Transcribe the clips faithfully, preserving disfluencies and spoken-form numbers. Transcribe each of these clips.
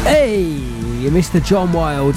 Hey, Mister John Wilde.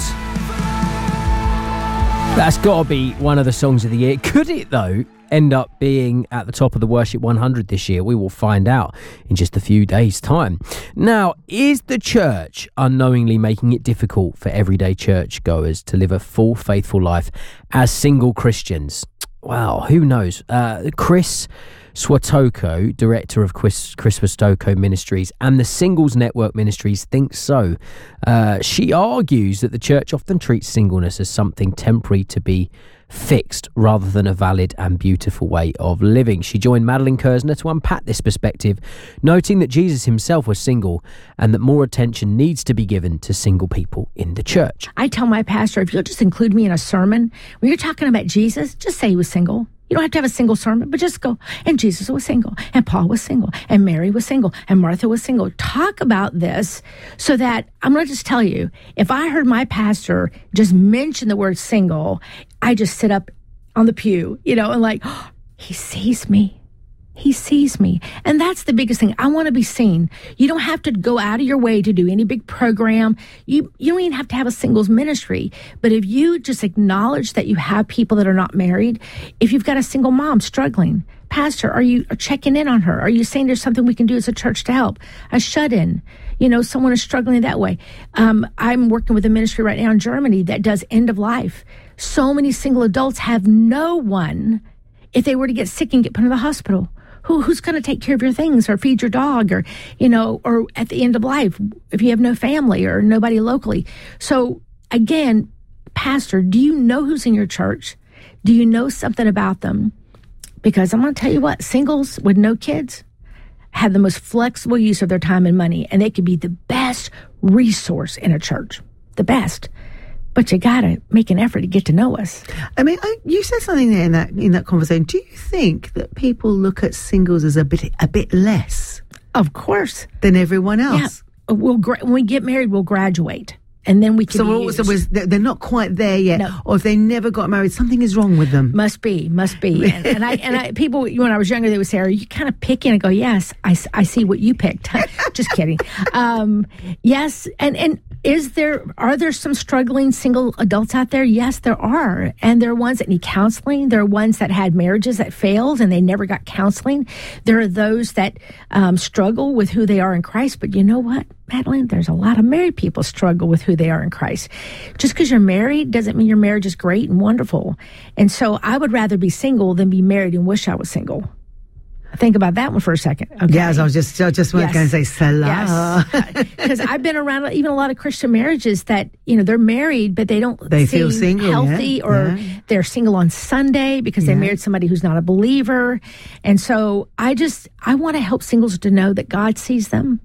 That's got to be one of the songs of the year. Could it, though, end up being at the top of the Worship one hundred this year? We will find out in just a few days' time. Now, is the church unknowingly making it difficult for everyday churchgoers to live a full, faithful life as single Christians? Well, who knows? Uh, Chris Swatoko, director of Chris, Chris Swatoko Ministries and the Singles Network Ministries, thinks so. Uh, she argues that the church often treats singleness as something temporary to be fixed rather than a valid and beautiful way of living. She joined Madeline Kersner to unpack this perspective, noting that Jesus himself was single and that more attention needs to be given to single people in the church. I tell my pastor, if you'll just include me in a sermon, when you're talking about Jesus, just say he was single. You don't have to have a single sermon, but just go, and Jesus was single, and Paul was single, and Mary was single, and Martha was single. Talk about this so that, I'm going to just tell you, if I heard my pastor just mention the word single, I just sit up on the pew, you know, and like, oh, he sees me. He sees me. And that's the biggest thing. I want to be seen. You don't have to go out of your way to do any big program. You you don't even have to have a singles ministry. But if you just acknowledge that you have people that are not married, if you've got a single mom struggling, Pastor, are you checking in on her? Are you saying there's something we can do as a church to help? A shut-in, you know, someone is struggling that way. Um, I'm working with a ministry right now in Germany that does end of life. So many single adults have no one if they were to get sick and get put in the hospital. Who, who's going to take care of your things or feed your dog or, you know, or at the end of life, if you have no family or nobody locally. So again, Pastor, do you know who's in your church? Do you know something about them? Because I'm going to tell you what, singles with no kids have the most flexible use of their time and money, and they could be the best resource in a church, the best. But you got to make an effort to get to know us. I mean, I, you said something there in that in that conversation. Do you think that people look at singles as a bit a bit less, of course, than everyone else? Yeah. We'll gra- when we get married, we'll graduate, and then we can. So, be used. so was, they're not quite there yet, No. or if they never got married, something is wrong with them. Must be, must be. And, and I and I people when I was younger, they would say, "Are you kind of picking?" And I go, "Yes, I, I see what you picked." Just kidding. Um, yes, and and. Is there, are there some struggling single adults out there? Yes, there are. And there are ones that need counseling. There are ones that had marriages that failed and they never got counseling. There are those that um, struggle with who they are in Christ. But you know what, Madeline? There's a lot of married people struggle with who they are in Christ. Just because you're married doesn't mean your marriage is great and wonderful. And so I would rather be single than be married and wish I was single. Think about that one for a second. Okay. Yes, I was just I just yes. going to say Salah. Because yes. I've been around even a lot of Christian marriages that, you know, they're married, but they don't they seem feel single, healthy, yeah. or yeah. they're single on Sunday because yeah. they married somebody who's not a believer. And so I just, I want to help singles to know that God sees them.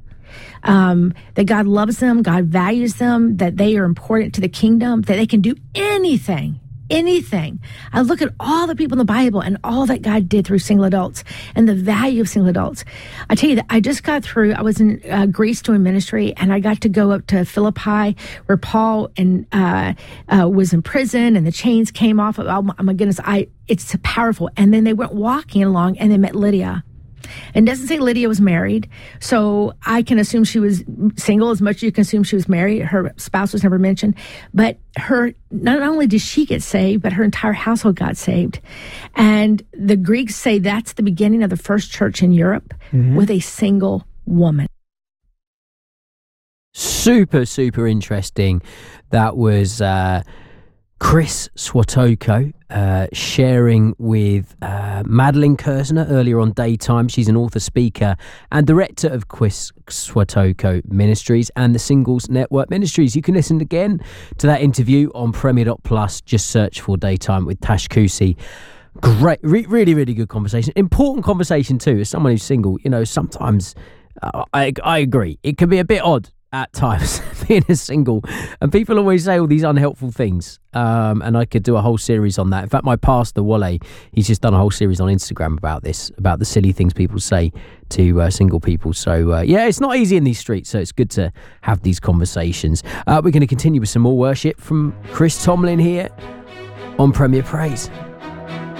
Um, that God loves them, God values them, that they are important to the kingdom, that they can do anything. Anything. I look at all the people in the Bible and all that God did through single adults and the value of single adults. I tell you that I just got through, I was in uh, Greece doing ministry, and I got to go up to Philippi where Paul and uh, uh, was in prison and the chains came off. Oh my, oh my goodness, I it's powerful. And then they went walking along and they met Lydia. And it doesn't say Lydia was married, so I can assume she was single as much as you can assume she was married. Her spouse was never mentioned. But her, not only did she get saved, but her entire household got saved. And the Greeks say that's the beginning of the first church in Europe mm-hmm. with a single woman. Super, super interesting. That was uh, Chris Swatoko uh, sharing with uh, Madeline Kersner earlier on Daytime. She's an author, speaker, and director of Chris Swatoko Ministries and the Singles Network Ministries. You can listen again to that interview on Premier Dot Plus. Just search for Daytime with Tash Kusi. Great, re- really, really good conversation. Important conversation too. As someone who's single, you know, sometimes uh, I I agree it can be a bit odd at times being a single, and people always say all these unhelpful things, um, and I could do a whole series on that. In fact, my pastor Wale, he's just done a whole series on Instagram about this, about the silly things people say to uh, single people. So uh, yeah, it's not easy in these streets, so it's good to have these conversations. Uh, we're going to continue with some more worship from Chris Tomlin here on Premier Praise.